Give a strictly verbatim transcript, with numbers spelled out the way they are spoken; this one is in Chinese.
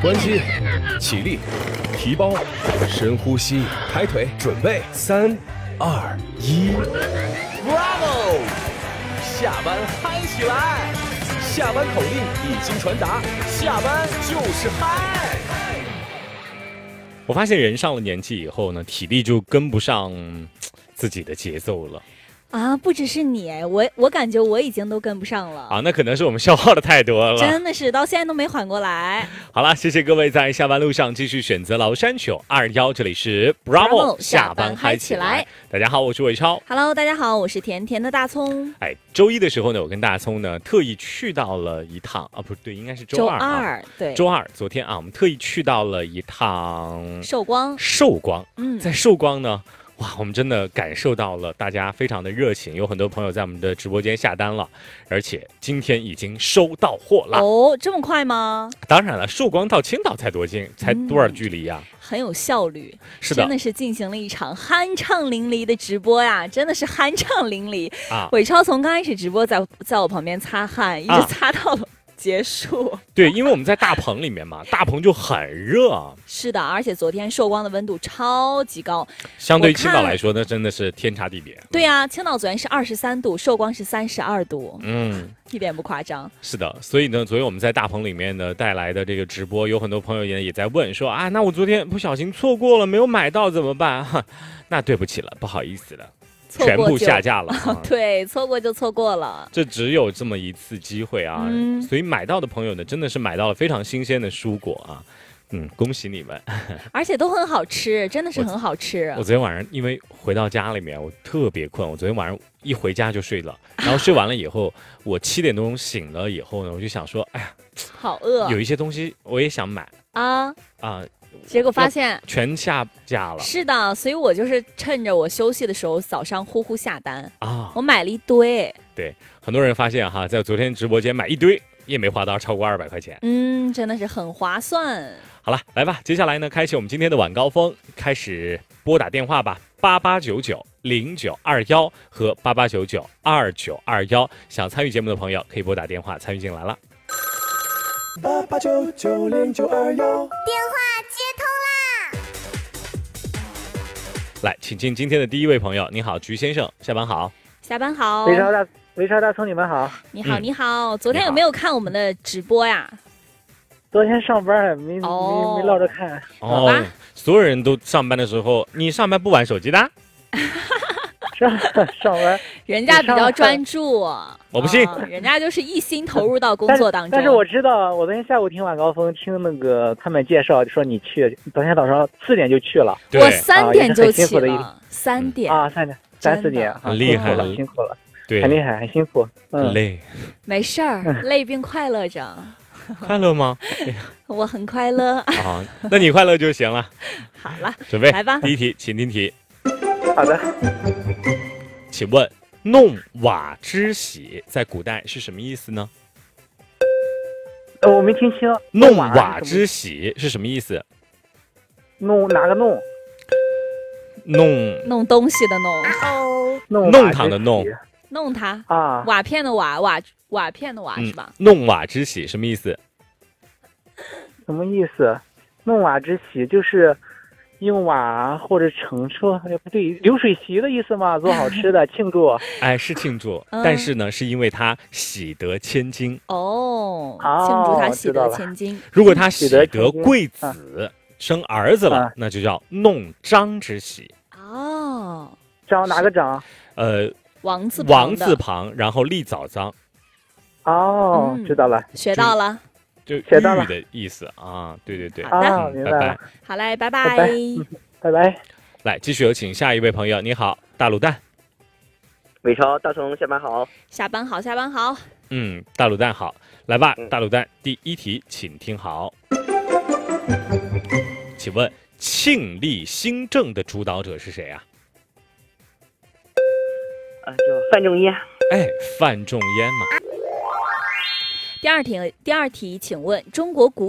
关机，起立，提包，深呼吸，抬腿，准备，三、二、一 ，Bravo！ 下班嗨起来！下班口令已经传达，下班就是嗨。 我发现人上了年纪以后呢，体力就跟不上自己的节奏了。 啊，不只是你，我我感觉我已经都跟不上了啊，那可能是我们消耗的太多了， 真的是到现在都没缓过来。 好了，谢谢各位在下班路上继续选择崂山九二幺，这里是 Bravo 下班嗨起来。大家好，我是伟超。 Hello， 大家好，我是甜甜的大葱。 哎，周一的时候呢，我跟大葱呢特意去到了一趟啊，不对，应该是周二、啊。 周二，对， 周二，昨天啊，我们特意去到了一趟寿光。 寿光， 嗯， 在寿光呢。哇，我们真的感受到了大家非常的热情，有很多朋友在我们的直播间下单了，而且今天已经收到货了。 哦，这么快吗？ 当然了，寿光到青岛才多近，才多少距离呀、啊嗯？很有效率， 是的， 真的是进行了一场酣畅淋漓的直播呀，真的是酣畅淋漓啊！ 伟超从刚开始直播在在我旁边擦汗，一直擦到了。啊结束。 对，因为我们在大棚里面嘛，大棚就很热。 是的，而且昨天寿光的温度超级高， 相对于青岛来说呢，真的是天差地别。 对呀、啊，青岛昨天是二十三度，寿光是三十二度， 嗯， 一点不夸张。 是的，所以呢，昨天我们在大棚里面呢带来的这个直播，有很多朋友也也在问说啊，那我昨天不小心错过了，没有买到怎么办？哈，那对不起了，不好意思了。全部下架了、啊， 对，错过就错过了， 这只有这么一次机会啊！嗯、所以买到的朋友呢，真的是买到了非常新鲜的蔬果啊，嗯，恭喜你们！ 而且都很好吃，真的是很好吃。 我, 我昨天晚上因为回到家里面，我特别困，我昨天晚上一回家就睡了，然后睡完了以后，我七点多钟醒了以后呢，我就想说，哎呀， 好饿， 有一些东西我也想买啊啊。 结果发现全下架了。 是的，所以我就是趁着我休息的时候，早上呼呼下单啊， 我买了一堆。 对，很多人发现哈，在昨天直播间买一堆也没花到超过二百块钱。 嗯，真的是很划算。 好了，来吧，接下来呢，开启我们今天的晚高峰，开始拨打电话吧，八八九九零九二幺和八八九九二九二幺，想参与节目的朋友可以拨打电话参与进来了。 八八九九零九二幺， 电话接通啦！来，请进今天的第一位朋友。你好，菊先生，下班好。 下班好。 维超大维超大葱，你们好。 你好，你好。嗯、昨天有没有看我们的直播呀？ 昨天上班没、 哦、 没没捞着看。 哦，所有人都上班的时候，你上班不玩手机的？ 上上班， 人家比较专注， 我不信、 啊，人家就是一心投入到工作当中。 但是, 但是我知道，我昨天下午听晚高峰，听那个他们介绍，说你去，昨天早上四点就去了， 我三点就起了，啊、三点啊，三点三四点， 很厉害了，辛苦了， 对， 很厉害，很辛苦， 嗯、很累， 没事儿，累并快乐着。 快乐吗？ 我很快乐啊，那你快乐就行了。 好了， 准备来吧， 第一题，请听题。 好的， 请问弄瓦之喜在古代是什么意思呢？ 呃，我没听清。 弄瓦之喜是什么意思？ 弄哪个弄？ 弄弄东西的弄， 哦，弄弄堂的弄， 弄它啊， 瓦片的瓦，瓦瓦片的瓦、嗯、是吧？ 弄瓦之喜什么意思？ 什么意思？弄瓦之喜就是用瓦或者盛出，哎不对，流水席的意思吗？做好吃的庆祝。 哎，是庆祝，嗯、但是呢，是因为他喜得千金哦， 哦庆祝他喜得千金。 如果他喜得贵子、 嗯、 生儿子了、嗯，那就叫弄张之喜。 哦， 张哪个张？ 呃， 王字王字旁，然后立早张。 哦、嗯，知道了， 学到了。 就玉的意思啊，对对对， 好的，啊、 拜拜， 好嘞，拜拜，拜拜，嗯、拜拜。 来，继续有请下一位朋友，你好，大卤蛋， 伟超大葱，下班好， 下班好，下班好， 嗯，大卤蛋好，来吧，嗯、大卤蛋，第一题，请听好，请问庆历新政的主导者是谁啊？ 啊，就范仲淹， 哎，范仲淹嘛。 第二题，第二题，请问中国古